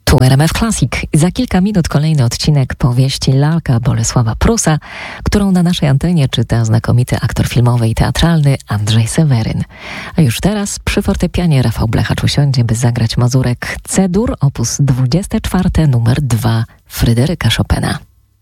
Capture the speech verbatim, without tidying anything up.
Tu R M F Classic. Za kilka minut kolejny odcinek powieści Lalka Bolesława Prusa, którą na naszej antenie czyta znakomity aktor filmowy i teatralny Andrzej Seweryn. A już teraz przy fortepianie Rafał Blechacz usiądzie, by zagrać mazurek C-dur, opus dwudziesty czwarty, numer dwa Fryderyka Chopina.